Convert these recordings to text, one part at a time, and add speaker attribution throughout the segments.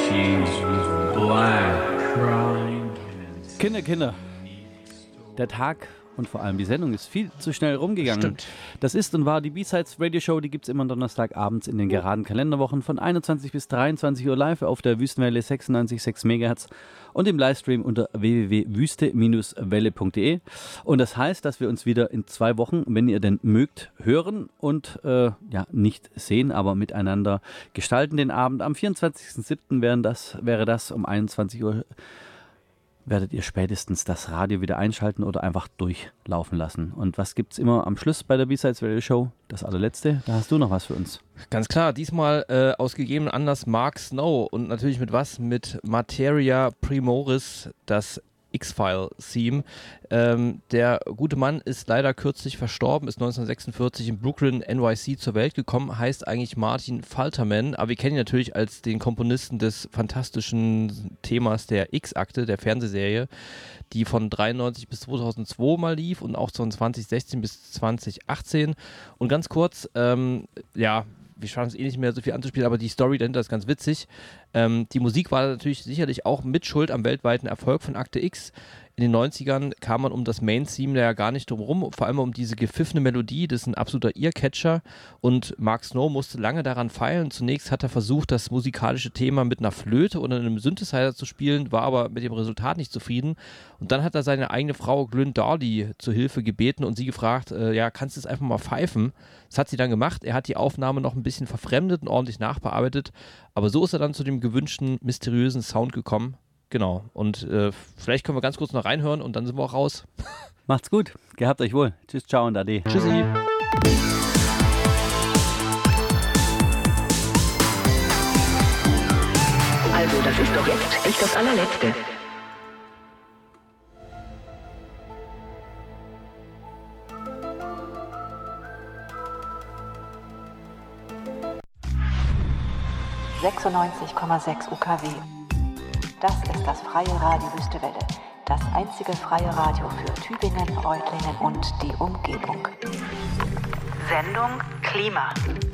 Speaker 1: Kinder. Der Tag und vor allem die Sendung ist viel zu schnell rumgegangen.
Speaker 2: Stimmt.
Speaker 1: Das ist und war die B-Sides Radio Show, die gibt es immer Donnerstagabends in den geraden Kalenderwochen von 21 bis 23 Uhr live auf der Wüstenwelle 96,6 MHz und im Livestream unter www.wüste-welle.de. Und das heißt, dass wir uns wieder in 2 Wochen, wenn ihr denn mögt, hören und nicht sehen, aber miteinander gestalten den Abend. Am 24.07. wäre das um 21 Uhr. Werdet ihr spätestens das Radio wieder einschalten oder einfach durchlaufen lassen. Und was gibt's immer am Schluss bei der B-Sides Radio Show? Das allerletzte, da hast du noch was für uns.
Speaker 2: Ganz klar, diesmal aus gegebenem Anlass Mark Snow und natürlich mit was? Mit Materia Primoris, das X-File-Theme. Der gute Mann ist leider kürzlich verstorben, ist 1946 in Brooklyn, NYC zur Welt gekommen, heißt eigentlich Martin Falterman, aber wir kennen ihn natürlich als den Komponisten des fantastischen Themas der X-Akte, der Fernsehserie, die von 93 bis 2002 mal lief und auch von 2016 bis 2018. Und ganz kurz, wir schaffen es nicht mehr so viel anzuspielen, aber die Story dahinter ist ganz witzig. Die Musik war natürlich sicherlich auch mit Schuld am weltweiten Erfolg von Akte X. In den 90ern kam man um das Main-Theme ja gar nicht drum rum, vor allem um diese gepfiffene Melodie, das ist ein absoluter Earcatcher und Mark Snow musste lange daran feilen. Zunächst hat er versucht, das musikalische Thema mit einer Flöte oder einem Synthesizer zu spielen, war aber mit dem Resultat nicht zufrieden und dann hat er seine eigene Frau Glyn Dawley zu Hilfe gebeten und sie gefragt, kannst du es einfach mal pfeifen? Das hat sie dann gemacht, er hat die Aufnahme noch ein bisschen verfremdet und ordentlich nachbearbeitet, aber so ist er dann zu dem gewünschten, mysteriösen Sound gekommen. Genau, und vielleicht können wir ganz kurz noch reinhören und dann sind wir auch raus.
Speaker 1: Macht's gut, gehabt euch wohl. Tschüss, ciao und ade.
Speaker 2: Tschüssi.
Speaker 3: Also, das ist doch jetzt echt das allerletzte.
Speaker 4: »96,6 UKW. Das ist das freie Radio Wüstewelle, das einzige freie Radio für Tübingen, Reutlingen und die Umgebung. Sendung Klima.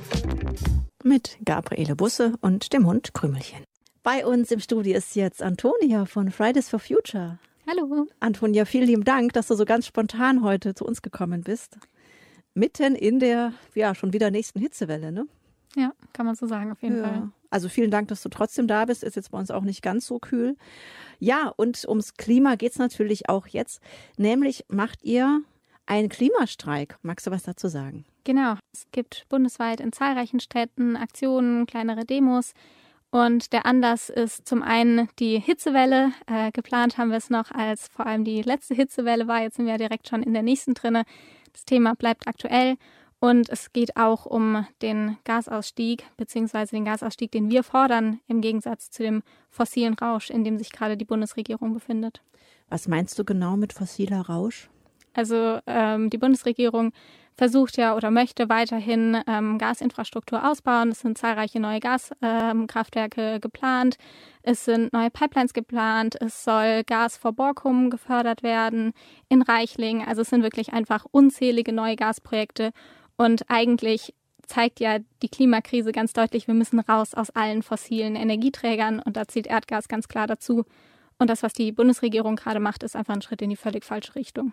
Speaker 5: Mit Gabriele Busse und dem Hund Krümelchen. Bei uns im Studio ist jetzt Antonia von Fridays for Future.
Speaker 6: Hallo.
Speaker 5: Antonia, vielen lieben Dank, dass du so ganz spontan heute zu uns gekommen bist. Mitten in der, schon wieder nächsten Hitzewelle, ne?
Speaker 6: Ja, kann man so sagen, auf jeden Fall.
Speaker 5: Also vielen Dank, dass du trotzdem da bist. Ist jetzt bei uns auch nicht ganz so kühl. Ja, und ums Klima geht es natürlich auch jetzt. Nämlich macht ihr einen Klimastreik. Magst du was dazu sagen?
Speaker 6: Genau. Es gibt bundesweit in zahlreichen Städten Aktionen, kleinere Demos. Und der Anlass ist zum einen die Hitzewelle. Geplant haben wir es noch, als vor allem die letzte Hitzewelle war. Jetzt sind wir direkt schon in der nächsten drinne. Das Thema bleibt aktuell. Und es geht auch um den Gasausstieg, beziehungsweise den Gasausstieg, den wir fordern, im Gegensatz zu dem fossilen Rausch, in dem sich gerade die Bundesregierung befindet.
Speaker 5: Was meinst du genau mit fossiler Rausch?
Speaker 6: Also die Bundesregierung versucht ja oder möchte weiterhin Gasinfrastruktur ausbauen. Es sind zahlreiche neue Gaskraftwerke geplant. Es sind neue Pipelines geplant. Es soll Gas vor Borkum gefördert werden in Reichling. Also es sind wirklich einfach unzählige neue Gasprojekte. Und eigentlich zeigt ja die Klimakrise ganz deutlich, wir müssen raus aus allen fossilen Energieträgern. Und da zählt Erdgas ganz klar dazu. Und das, was die Bundesregierung gerade macht, ist einfach ein Schritt in die völlig falsche Richtung.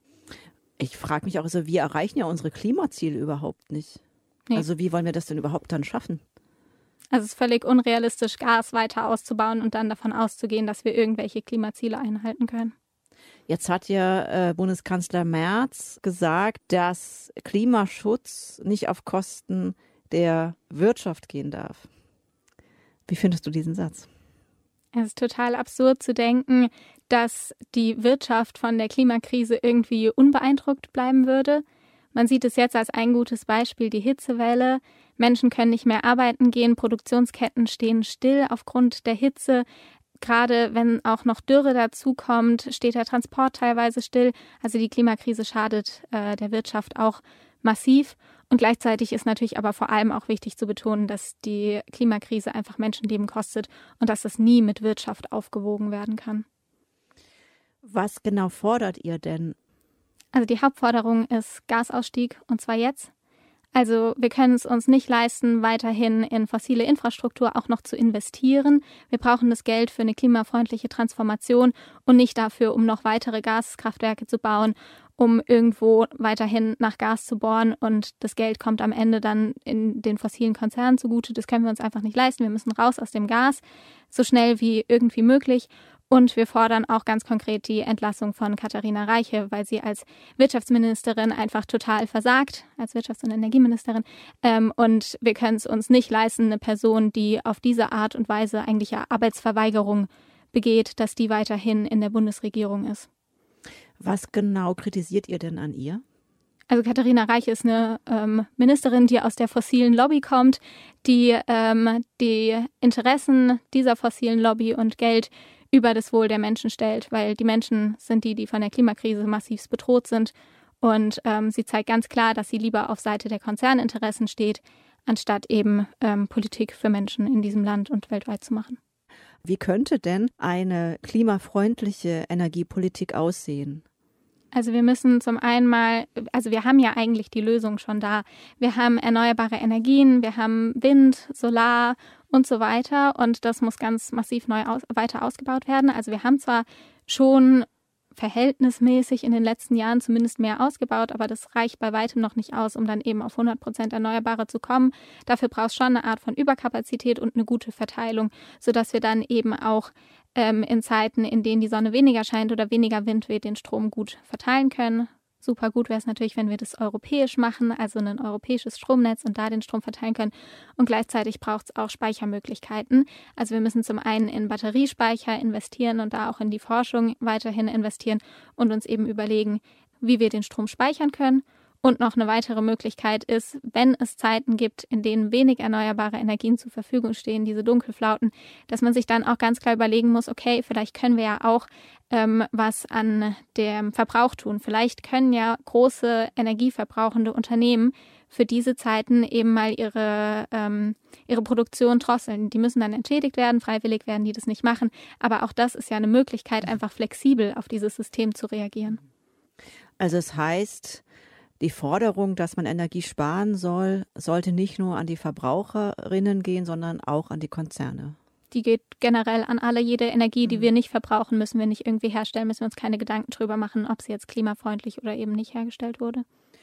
Speaker 5: Ich frage mich auch, also wir erreichen ja unsere Klimaziele überhaupt nicht. Nee. Also wie wollen wir das denn überhaupt dann schaffen?
Speaker 6: Also es ist völlig unrealistisch, Gas weiter auszubauen und dann davon auszugehen, dass wir irgendwelche Klimaziele einhalten können.
Speaker 5: Jetzt hat ja Bundeskanzler Merz gesagt, dass Klimaschutz nicht auf Kosten der Wirtschaft gehen darf. Wie findest du diesen Satz?
Speaker 6: Es ist total absurd zu denken, dass die Wirtschaft von der Klimakrise irgendwie unbeeindruckt bleiben würde. Man sieht es jetzt als ein gutes Beispiel, die Hitzewelle. Menschen können nicht mehr arbeiten gehen, Produktionsketten stehen still aufgrund der Hitze. Gerade wenn auch noch Dürre dazukommt, steht der Transport teilweise still. Also die Klimakrise schadet der Wirtschaft auch massiv. Und gleichzeitig ist natürlich aber vor allem auch wichtig zu betonen, dass die Klimakrise einfach Menschenleben kostet und dass das nie mit Wirtschaft aufgewogen werden kann.
Speaker 5: Was genau fordert ihr denn?
Speaker 6: Also die Hauptforderung ist Gasausstieg und zwar jetzt. Also wir können es uns nicht leisten, weiterhin in fossile Infrastruktur auch noch zu investieren. Wir brauchen das Geld für eine klimafreundliche Transformation und nicht dafür, um noch weitere Gaskraftwerke zu bauen, um irgendwo weiterhin nach Gas zu bohren und das Geld kommt am Ende dann in den fossilen Konzernen zugute. Das können wir uns einfach nicht leisten. Wir müssen raus aus dem Gas, so schnell wie irgendwie möglich. Und wir fordern auch ganz konkret die Entlassung von Katharina Reiche, weil sie als Wirtschaftsministerin einfach total versagt, als Wirtschafts- und Energieministerin. Und wir können es uns nicht leisten, eine Person, die auf diese Art und Weise eigentlich ja Arbeitsverweigerung begeht, dass die weiterhin in der Bundesregierung ist.
Speaker 5: Was genau kritisiert ihr denn an ihr?
Speaker 6: Also Katharina Reiche ist eine Ministerin, die aus der fossilen Lobby kommt, die die Interessen dieser fossilen Lobby und Geld über das Wohl der Menschen stellt, weil die Menschen sind die von der Klimakrise massiv bedroht sind. Und sie zeigt ganz klar, dass sie lieber auf Seite der Konzerninteressen steht, anstatt eben Politik für Menschen in diesem Land und weltweit zu machen.
Speaker 5: Wie könnte denn eine klimafreundliche Energiepolitik aussehen?
Speaker 6: Also wir müssen zum einen wir haben ja eigentlich die Lösung schon da. Wir haben erneuerbare Energien, wir haben Wind, Solar und so weiter und das muss ganz massiv weiter ausgebaut werden. Also wir haben zwar schon verhältnismäßig in den letzten Jahren zumindest mehr ausgebaut, aber das reicht bei weitem noch nicht aus, um dann eben auf 100% Erneuerbare zu kommen. Dafür braucht es schon eine Art von Überkapazität und eine gute Verteilung, sodass wir dann eben auch in Zeiten, in denen die Sonne weniger scheint oder weniger Wind weht, den Strom gut verteilen können. Super gut wäre es natürlich, wenn wir das europäisch machen, also ein europäisches Stromnetz und da den Strom verteilen können. Und gleichzeitig braucht es auch Speichermöglichkeiten. Also wir müssen zum einen in Batteriespeicher investieren und da auch in die Forschung weiterhin investieren und uns eben überlegen, wie wir den Strom speichern können. Und noch eine weitere Möglichkeit ist, wenn es Zeiten gibt, in denen wenig erneuerbare Energien zur Verfügung stehen, diese Dunkelflauten, dass man sich dann auch ganz klar überlegen muss, okay, vielleicht können wir ja auch was an dem Verbrauch tun. Vielleicht können ja große energieverbrauchende Unternehmen für diese Zeiten eben mal ihre Produktion drosseln. Die müssen dann entschädigt werden, freiwillig werden die das nicht machen. Aber auch das ist ja eine Möglichkeit, einfach flexibel auf dieses System zu reagieren.
Speaker 5: Also es heißt, die Forderung, dass man Energie sparen soll, sollte nicht nur an die Verbraucherinnen gehen, sondern auch an die Konzerne.
Speaker 6: Die geht generell an alle. Jede Energie, die wir nicht verbrauchen, müssen wir nicht irgendwie herstellen, müssen wir uns keine Gedanken drüber machen, ob sie jetzt klimafreundlich oder eben nicht hergestellt wurde.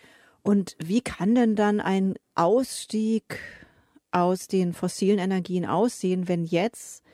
Speaker 5: Und wie kann denn dann ein Ausstieg aus den fossilen Energien aussehen, wenn jetzt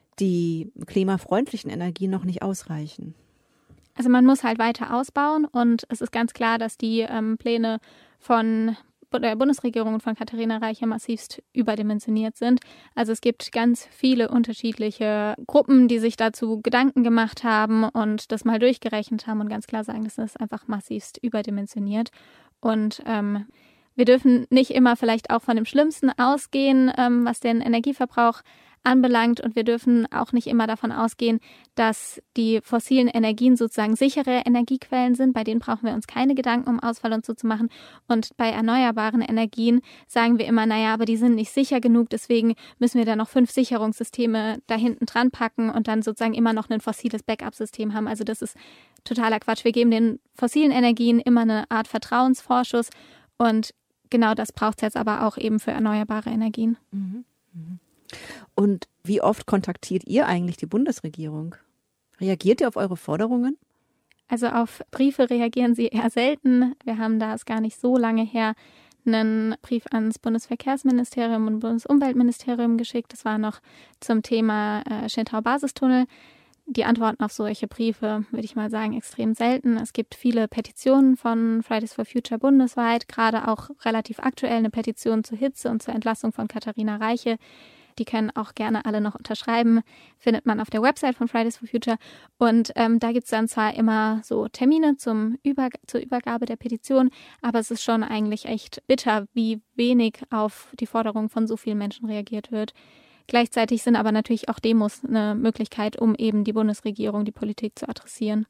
Speaker 5: die klimafreundlichen Energien noch nicht ausreichen?
Speaker 6: Also man muss halt weiter ausbauen und es ist ganz klar, dass die Pläne von der Bundesregierung und von Katharina Reiche massivst überdimensioniert sind. Also es gibt ganz viele unterschiedliche Gruppen, die sich dazu Gedanken gemacht haben und das mal durchgerechnet haben und ganz klar sagen, das ist einfach massivst überdimensioniert. Und wir dürfen nicht immer vielleicht auch von dem Schlimmsten ausgehen, was den Energieverbrauch anbelangt und wir dürfen auch nicht immer davon ausgehen, dass die fossilen Energien sozusagen sichere Energiequellen sind. Bei denen brauchen wir uns keine Gedanken um Ausfall und so zu machen. Und bei erneuerbaren Energien sagen wir immer, naja, aber die sind nicht sicher genug, deswegen müssen wir da noch 5 Sicherungssysteme da hinten dran packen und dann sozusagen immer noch ein fossiles Backup-System haben. Also das ist totaler Quatsch. Wir geben den fossilen Energien immer eine Art Vertrauensvorschuss und genau das braucht es jetzt aber auch eben für erneuerbare Energien.
Speaker 5: Mhm. Mhm. Und wie oft kontaktiert ihr eigentlich die Bundesregierung? Reagiert ihr auf eure Forderungen?
Speaker 6: Also auf Briefe reagieren sie eher selten. Wir haben da, ist gar nicht so lange her, einen Brief ans Bundesverkehrsministerium und Bundesumweltministerium geschickt. Das war noch zum Thema Schentau-Basistunnel. Die Antworten auf solche Briefe, würde ich mal sagen, extrem selten. Es gibt viele Petitionen von Fridays for Future bundesweit, gerade auch relativ aktuell eine Petition zur Hitze und zur Entlassung von Katharina Reiche. Die können auch gerne alle noch unterschreiben, findet man auf der Website von Fridays for Future. Und da gibt es dann zwar immer so Termine zur Übergabe der Petition, aber es ist schon eigentlich echt bitter, wie wenig auf die Forderung von so vielen Menschen reagiert wird. Gleichzeitig sind aber natürlich auch Demos eine Möglichkeit, um eben die Bundesregierung, die Politik zu adressieren.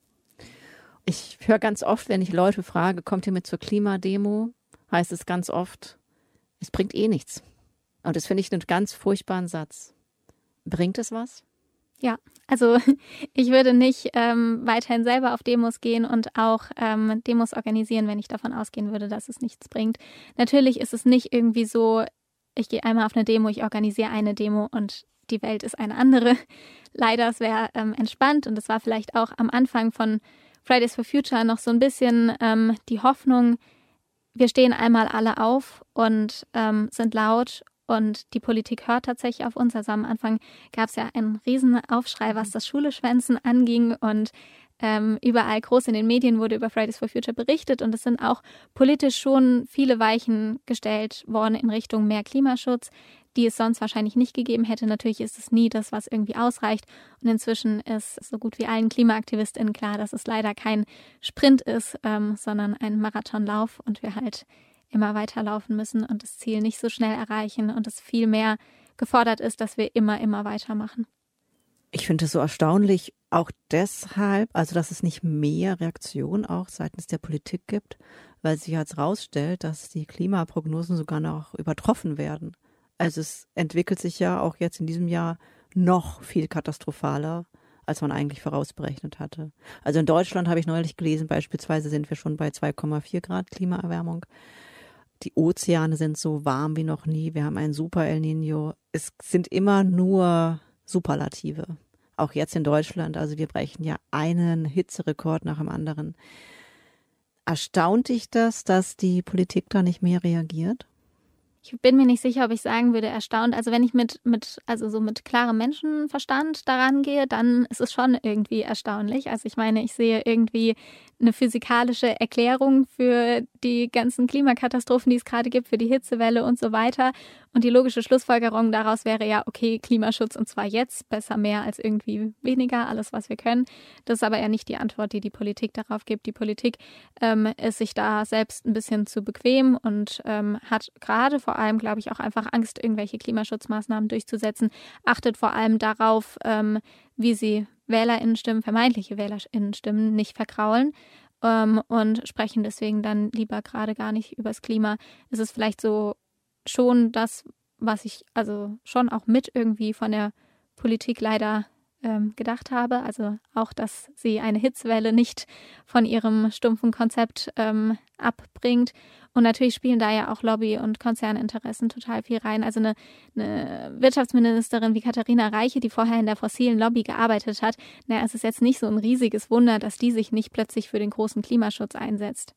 Speaker 5: Ich höre ganz oft, wenn ich Leute frage, kommt ihr mit zur Klimademo, heißt es ganz oft, es bringt eh nichts. Und das finde ich einen ganz furchtbaren Satz. Bringt es was?
Speaker 6: Ja, also ich würde nicht weiterhin selber auf Demos gehen und auch Demos organisieren, wenn ich davon ausgehen würde, dass es nichts bringt. Natürlich ist es nicht irgendwie so, ich gehe einmal auf eine Demo, ich organisiere eine Demo und die Welt ist eine andere. Leider, es wäre entspannt und es war vielleicht auch am Anfang von Fridays for Future noch so ein bisschen die Hoffnung, wir stehen einmal alle auf und sind laut und die Politik hört tatsächlich auf uns. Also am Anfang gab es ja einen riesen Aufschrei, was das Schuleschwänzen anging und überall groß in den Medien wurde über Fridays for Future berichtet und es sind auch politisch schon viele Weichen gestellt worden in Richtung mehr Klimaschutz, die es sonst wahrscheinlich nicht gegeben hätte. Natürlich ist es nie das, was irgendwie ausreicht und inzwischen ist so gut wie allen KlimaaktivistInnen klar, dass es leider kein Sprint ist, sondern ein Marathonlauf und wir halt immer weiterlaufen müssen und das Ziel nicht so schnell erreichen und es viel mehr gefordert ist, dass wir immer weitermachen.
Speaker 5: Ich finde es so erstaunlich, auch deshalb, also dass es nicht mehr Reaktion auch seitens der Politik gibt, weil sich jetzt rausstellt, dass die Klimaprognosen sogar noch übertroffen werden. Also es entwickelt sich ja auch jetzt in diesem Jahr noch viel katastrophaler, als man eigentlich vorausberechnet hatte. Also in Deutschland habe ich neulich gelesen, beispielsweise sind wir schon bei 2,4 Grad Klimaerwärmung. Die Ozeane sind so warm wie noch nie. Wir haben einen Super El Niño. Es sind immer nur Superlative. Auch jetzt in Deutschland. Also wir brechen ja einen Hitzerekord nach dem anderen. Erstaunt dich das, dass die Politik da nicht mehr reagiert?
Speaker 6: Ich bin mir nicht sicher, ob ich sagen würde, erstaunt. Also wenn ich mit klarem Menschenverstand daran gehe, dann ist es schon irgendwie erstaunlich. Also ich meine, ich sehe irgendwie eine physikalische Erklärung für die ganzen Klimakatastrophen, die es gerade gibt, für die Hitzewelle und so weiter. Und die logische Schlussfolgerung daraus wäre ja, okay, Klimaschutz und zwar jetzt, besser mehr als irgendwie weniger, alles was wir können. Das ist aber ja nicht die Antwort, die die Politik darauf gibt. Die Politik ist sich da selbst ein bisschen zu bequem und hat gerade vor allem, glaube ich, auch einfach Angst, irgendwelche Klimaschutzmaßnahmen durchzusetzen, achtet vor allem darauf, wie sie WählerInnenstimmen, vermeintliche WählerInnenstimmen nicht verkraulen und sprechen deswegen dann lieber gerade gar nicht übers Klima. Es ist vielleicht so schon das, was ich also schon auch mit irgendwie von der Politik leider gedacht habe. Also auch, dass sie eine Hitzewelle nicht von ihrem stumpfen Konzept abbringt. Und natürlich spielen da ja auch Lobby- und Konzerninteressen total viel rein. Also eine Wirtschaftsministerin wie Katharina Reiche, die vorher in der fossilen Lobby gearbeitet hat, es ist jetzt nicht so ein riesiges Wunder, dass die sich nicht plötzlich für den großen Klimaschutz einsetzt.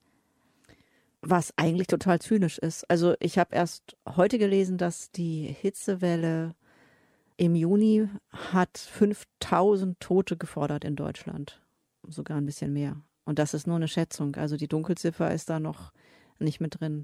Speaker 5: Was eigentlich total zynisch ist. Also ich habe erst heute gelesen, dass die Hitzewelle im Juni hat 5.000 Tote gefordert in Deutschland. Sogar ein bisschen mehr. Und das ist nur eine Schätzung. Also die Dunkelziffer ist da noch nicht mit drin.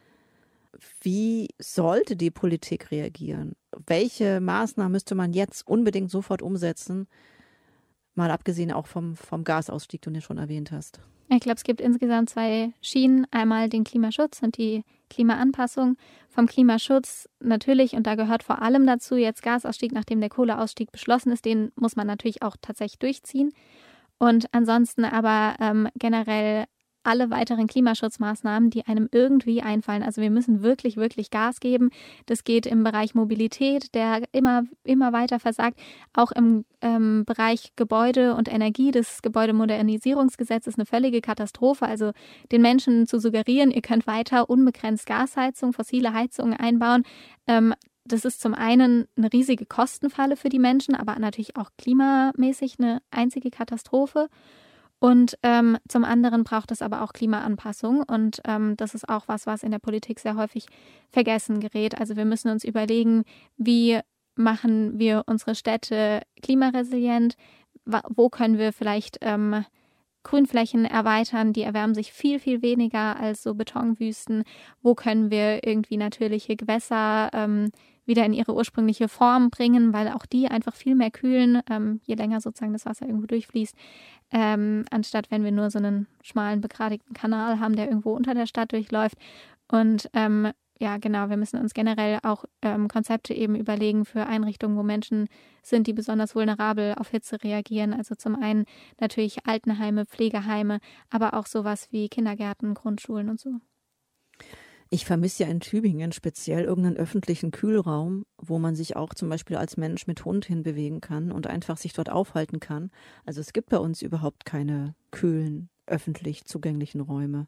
Speaker 5: Wie sollte die Politik reagieren? Welche Maßnahmen müsste man jetzt unbedingt sofort umsetzen? Mal abgesehen auch vom Gasausstieg, den du schon erwähnt hast.
Speaker 6: Ich glaube, es gibt insgesamt 2 Schienen. Einmal den Klimaschutz und die Klimaanpassung. Vom Klimaschutz natürlich, und da gehört vor allem dazu jetzt Gasausstieg, nachdem der Kohleausstieg beschlossen ist, den muss man natürlich auch tatsächlich durchziehen. Und ansonsten aber generell alle weiteren Klimaschutzmaßnahmen, die einem irgendwie einfallen. Also wir müssen wirklich Gas geben. Das geht im Bereich Mobilität, der immer weiter versagt. Auch im Bereich Gebäude und Energie. Das Gebäudemodernisierungsgesetz ist eine völlige Katastrophe. Also den Menschen zu suggerieren, ihr könnt weiter unbegrenzt Gasheizung, fossile Heizungen einbauen. Das ist zum einen eine riesige Kostenfalle für die Menschen, aber natürlich auch klimamäßig eine einzige Katastrophe. Und zum anderen braucht es aber auch Klimaanpassung und das ist auch was in der Politik sehr häufig vergessen gerät. Also wir müssen uns überlegen, wie machen wir unsere Städte klimaresilient, wo können wir vielleicht Grünflächen erweitern, die erwärmen sich viel weniger als so Betonwüsten, wo können wir irgendwie natürliche Gewässer wieder in ihre ursprüngliche Form bringen, weil auch die einfach viel mehr kühlen, je länger sozusagen das Wasser irgendwo durchfließt, anstatt wenn wir nur so einen schmalen, begradigten Kanal haben, der irgendwo unter der Stadt durchläuft. Und ja, genau, wir müssen uns generell auch Konzepte eben überlegen für Einrichtungen, wo Menschen sind, die besonders vulnerabel auf Hitze reagieren. Also zum einen natürlich Altenheime, Pflegeheime, aber auch sowas wie Kindergärten, Grundschulen und so.
Speaker 5: Ich vermisse ja in Tübingen speziell irgendeinen öffentlichen Kühlraum, wo man sich auch zum Beispiel als Mensch mit Hund hinbewegen kann und einfach sich dort aufhalten kann. Also es gibt bei uns überhaupt keine kühlen, öffentlich zugänglichen Räume.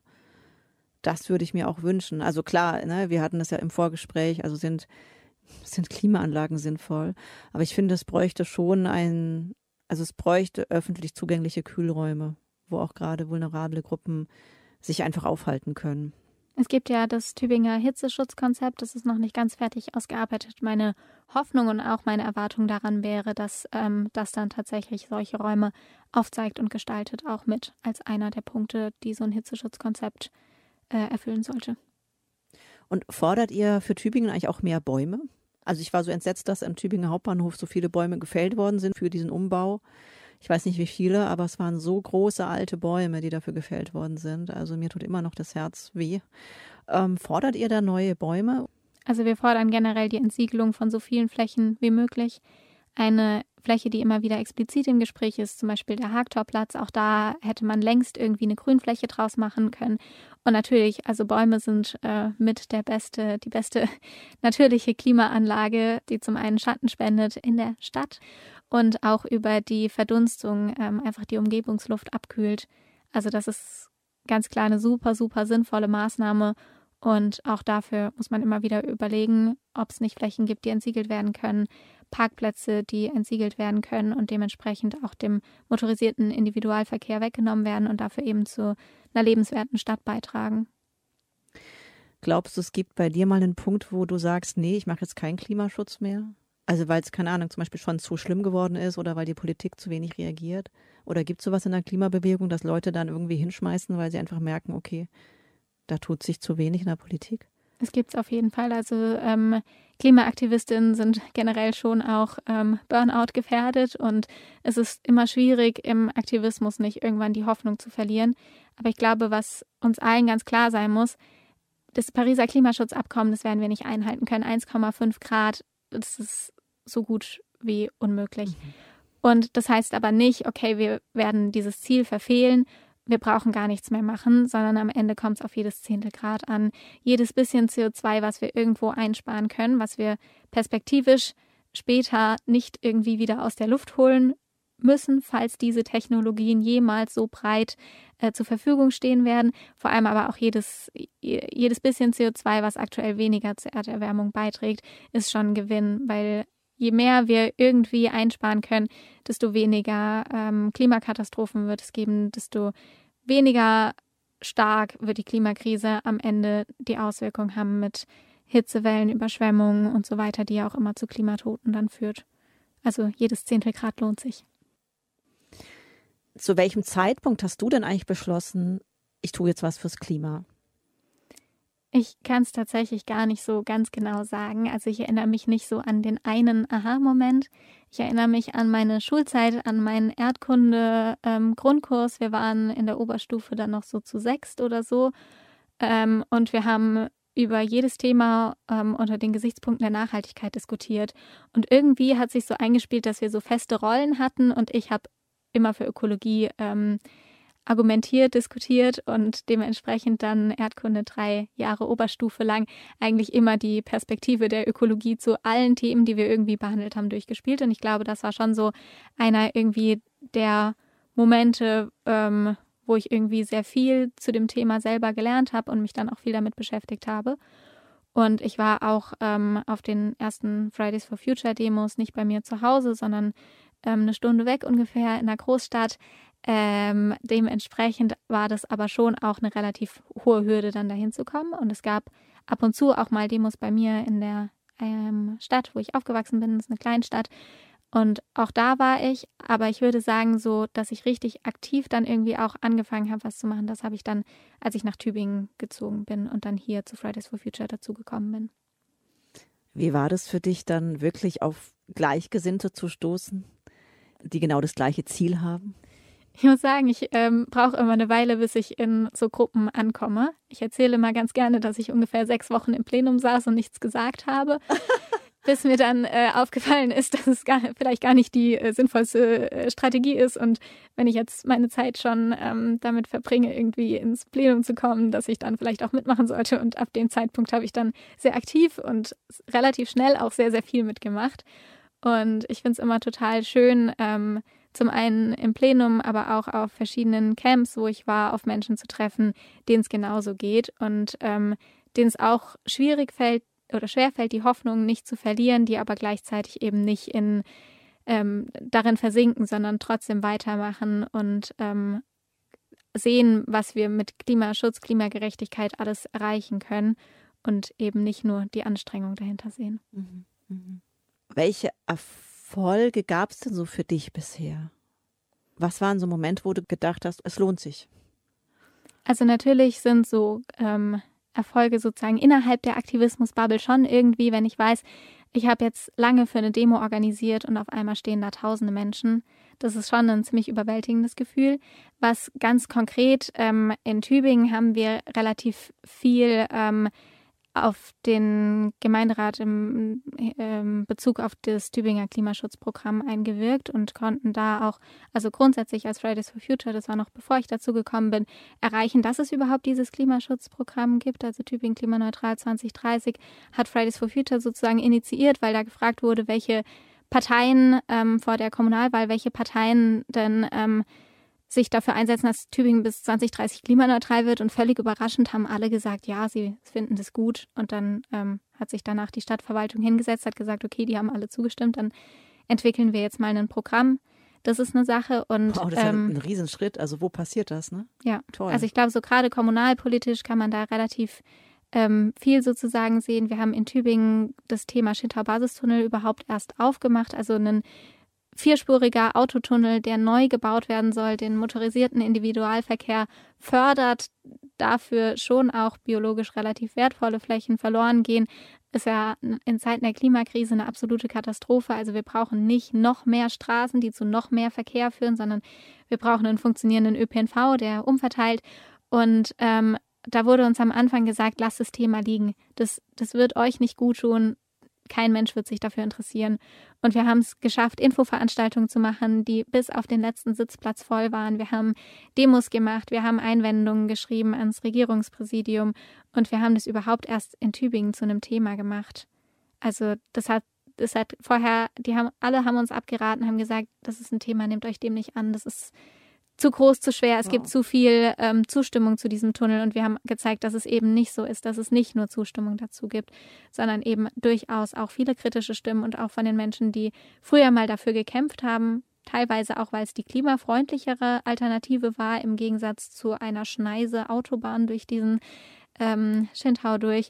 Speaker 5: Das würde ich mir auch wünschen. Also klar, ne, wir hatten das ja im Vorgespräch, also sind Klimaanlagen sinnvoll. Aber ich finde, es bräuchte schon es bräuchte öffentlich zugängliche Kühlräume, wo auch gerade vulnerable Gruppen sich einfach aufhalten können.
Speaker 6: Es gibt ja das Tübinger Hitzeschutzkonzept, das ist noch nicht ganz fertig ausgearbeitet. Meine Hoffnung und auch meine Erwartung daran wäre, dass das dann tatsächlich solche Räume aufzeigt und gestaltet, auch mit als einer der Punkte, die so ein Hitzeschutzkonzept erfüllen sollte.
Speaker 5: Und fordert ihr für Tübingen eigentlich auch mehr Bäume? Also ich war so entsetzt, dass am Tübinger Hauptbahnhof so viele Bäume gefällt worden sind für diesen Umbau. Ich weiß nicht wie viele, aber es waren so große alte Bäume, die dafür gefällt worden sind. Also mir tut immer noch das Herz weh. Fordert ihr da neue Bäume?
Speaker 6: Also wir fordern generell die Entsiegelung von so vielen Flächen wie möglich. Eine Fläche, die immer wieder explizit im Gespräch ist, zum Beispiel der Hagtorplatz. Auch da hätte man längst irgendwie eine Grünfläche draus machen können. Und natürlich, also Bäume sind mit die beste natürliche Klimaanlage, die zum einen Schatten spendet in der Stadt und auch über die Verdunstung einfach die Umgebungsluft abkühlt. Also das ist ganz klar eine super, super sinnvolle Maßnahme. Und auch dafür muss man immer wieder überlegen, ob es nicht Flächen gibt, die entsiegelt werden können, Parkplätze, die entsiegelt werden können und dementsprechend auch dem motorisierten Individualverkehr weggenommen werden und dafür eben zu einer lebenswerten Stadt beitragen.
Speaker 5: Glaubst du, es gibt bei dir mal einen Punkt, wo du sagst, nee, ich mache jetzt keinen Klimaschutz mehr? Also weil es, keine Ahnung, zum Beispiel schon zu schlimm geworden ist oder weil die Politik zu wenig reagiert? Oder gibt es sowas in der Klimabewegung, dass Leute dann irgendwie hinschmeißen, weil sie einfach merken, okay, da tut sich zu wenig in der Politik?
Speaker 6: Es gibt es auf jeden Fall. Also Klimaaktivistinnen sind generell schon auch Burnout gefährdet und es ist immer schwierig, im Aktivismus nicht irgendwann die Hoffnung zu verlieren. Aber ich glaube, was uns allen ganz klar sein muss, das Pariser Klimaschutzabkommen, das werden wir nicht einhalten können. 1,5 Grad, das ist so gut wie unmöglich. Und das heißt aber nicht, okay, wir werden dieses Ziel verfehlen, wir brauchen gar nichts mehr machen, sondern am Ende kommt es auf jedes Zehntelgrad an. Jedes bisschen CO2, was wir irgendwo einsparen können, was wir perspektivisch später nicht irgendwie wieder aus der Luft holen müssen, falls diese Technologien jemals so breit zur Verfügung stehen werden. Vor allem aber auch jedes bisschen CO2, was aktuell weniger zur Erderwärmung beiträgt, ist schon ein Gewinn, weil je mehr wir irgendwie einsparen können, desto weniger Klimakatastrophen wird es geben, desto weniger stark wird die Klimakrise am Ende die Auswirkungen haben mit Hitzewellen, Überschwemmungen und so weiter, die ja auch immer zu Klimatoten dann führt. Also jedes Zehntelgrad lohnt sich.
Speaker 5: Zu welchem Zeitpunkt hast du denn eigentlich beschlossen, ich tue jetzt was fürs Klima?
Speaker 6: Ich kann es tatsächlich gar nicht so ganz genau sagen. Also ich erinnere mich nicht so an den einen Aha-Moment. Ich erinnere mich an meine Schulzeit, an meinen Erdkunde-Grundkurs. Wir waren in der Oberstufe dann noch so zu 6 oder so. Und wir haben über jedes Thema unter den Gesichtspunkten der Nachhaltigkeit diskutiert. Und irgendwie hat sich so eingespielt, dass wir so feste Rollen hatten und ich habe immer für Ökologie argumentiert, diskutiert und dementsprechend dann Erdkunde 3 Jahre Oberstufe lang eigentlich immer die Perspektive der Ökologie zu allen Themen, die wir irgendwie behandelt haben, durchgespielt. Und ich glaube, das war schon so einer irgendwie der Momente, wo ich irgendwie sehr viel zu dem Thema selber gelernt habe und mich dann auch viel damit beschäftigt habe. Und ich war auch auf den ersten Fridays for Future Demos nicht bei mir zu Hause, sondern eine Stunde weg ungefähr in der Großstadt. Dementsprechend war das aber schon auch eine relativ hohe Hürde, dann dahin zu kommen. Und es gab ab und zu auch mal Demos bei mir in der Stadt, wo ich aufgewachsen bin. Das ist eine Kleinstadt. Und auch da war ich. Aber ich würde sagen, so, dass ich richtig aktiv dann irgendwie auch angefangen habe, was zu machen. Das habe ich dann, als ich nach Tübingen gezogen bin und dann hier zu Fridays for Future dazugekommen bin.
Speaker 5: Wie war das für dich dann wirklich auf Gleichgesinnte zu stoßen, die genau das gleiche Ziel haben?
Speaker 6: Ich muss sagen, ich brauche immer eine Weile, bis ich in so Gruppen ankomme. Ich erzähle immer ganz gerne, dass ich ungefähr 6 Wochen im Plenum saß und nichts gesagt habe. bis mir dann aufgefallen ist, dass es vielleicht gar nicht die sinnvollste Strategie ist. Und wenn ich jetzt meine Zeit schon damit verbringe, irgendwie ins Plenum zu kommen, dass ich dann vielleicht auch mitmachen sollte. Und ab dem Zeitpunkt habe ich dann sehr aktiv und relativ schnell auch sehr, sehr viel mitgemacht. Und ich finde es immer total schön, zum einen im Plenum, aber auch auf verschiedenen Camps, wo ich war, auf Menschen zu treffen, denen es genauso geht und denen es auch schwerfällt, die Hoffnung nicht zu verlieren, die aber gleichzeitig eben nicht darin versinken, sondern trotzdem weitermachen und sehen, was wir mit Klimaschutz, Klimagerechtigkeit alles erreichen können und eben nicht nur die Anstrengung dahinter sehen.
Speaker 5: Mhm. Mhm. Welche Erfolge gab es denn so für dich bisher? Was waren so Momente, wo du gedacht hast, es lohnt sich?
Speaker 6: Also natürlich sind so Erfolge sozusagen innerhalb der Aktivismus-Bubble schon irgendwie, wenn ich weiß, ich habe jetzt lange für eine Demo organisiert und auf einmal stehen da tausende Menschen. Das ist schon ein ziemlich überwältigendes Gefühl. Was ganz konkret, in Tübingen haben wir relativ viel auf den Gemeinderat im Bezug auf das Tübinger Klimaschutzprogramm eingewirkt und konnten da auch, also grundsätzlich als Fridays for Future, das war noch bevor ich dazu gekommen bin, erreichen, dass es überhaupt dieses Klimaschutzprogramm gibt. Also Tübingen Klimaneutral 2030 hat Fridays for Future sozusagen initiiert, weil da gefragt wurde, welche Parteien vor der Kommunalwahl, welche Parteien denn sich dafür einsetzen, dass Tübingen bis 2030 klimaneutral wird. Und völlig überraschend haben alle gesagt, ja, sie finden das gut. Und dann hat sich danach die Stadtverwaltung hingesetzt, hat gesagt, okay, die haben alle zugestimmt, dann entwickeln wir jetzt mal ein Programm. Das ist eine Sache. Und,
Speaker 5: wow, das ist ein Riesenschritt. Also wo passiert das, ne?
Speaker 6: Ja,
Speaker 5: toll.
Speaker 6: Also ich glaube, so gerade kommunalpolitisch kann man da relativ viel sozusagen sehen. Wir haben in Tübingen das Thema Schintau-Basistunnel überhaupt erst aufgemacht, also einen vierspuriger Autotunnel, der neu gebaut werden soll, den motorisierten Individualverkehr fördert, dafür schon auch biologisch relativ wertvolle Flächen verloren gehen, ist ja in Zeiten der Klimakrise eine absolute Katastrophe. Also wir brauchen nicht noch mehr Straßen, die zu noch mehr Verkehr führen, sondern wir brauchen einen funktionierenden ÖPNV, der umverteilt. Und da wurde uns am Anfang gesagt, lasst das Thema liegen. Das wird euch nicht gut tun. Kein Mensch wird sich dafür interessieren. Und wir haben es geschafft, Infoveranstaltungen zu machen, die bis auf den letzten Sitzplatz voll waren. Wir haben Demos gemacht, wir haben Einwendungen geschrieben ans Regierungspräsidium und wir haben das überhaupt erst in Tübingen zu einem Thema gemacht. Also das hat vorher, alle haben uns abgeraten, haben gesagt, das ist ein Thema, nehmt euch dem nicht an, das ist zu groß, zu schwer, es gibt zu viel Zustimmung zu diesem Tunnel und wir haben gezeigt, dass es eben nicht so ist, dass es nicht nur Zustimmung dazu gibt, sondern eben durchaus auch viele kritische Stimmen und auch von den Menschen, die früher mal dafür gekämpft haben, teilweise auch, weil es die klimafreundlichere Alternative war, im Gegensatz zu einer Schneise Autobahn durch diesen Schintau durch.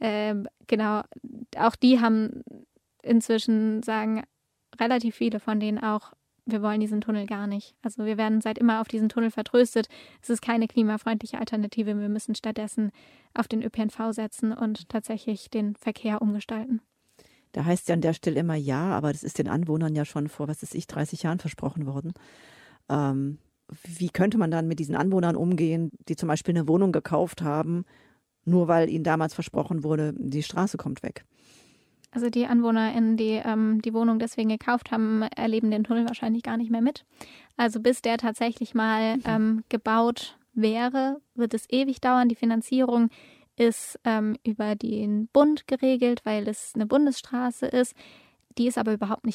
Speaker 6: Genau, auch die haben inzwischen, sagen relativ viele von denen auch, wir wollen diesen Tunnel gar nicht. Also wir werden seit immer auf diesen Tunnel vertröstet. Es ist keine klimafreundliche Alternative. Wir müssen stattdessen auf den ÖPNV setzen und tatsächlich den Verkehr umgestalten.
Speaker 5: Da heißt ja an der Stelle immer ja, aber das ist den Anwohnern ja schon vor, 30 Jahren versprochen worden. Wie könnte man dann mit diesen Anwohnern umgehen, die zum Beispiel eine Wohnung gekauft haben, nur weil ihnen damals versprochen wurde, die Straße kommt weg?
Speaker 6: Also die AnwohnerInnen, die die Wohnung deswegen gekauft haben, erleben den Tunnel wahrscheinlich gar nicht mehr mit. Also bis der tatsächlich mal gebaut wäre, wird es ewig dauern. Die Finanzierung ist über den Bund geregelt, weil es eine Bundesstraße ist. Die ist aber überhaupt nicht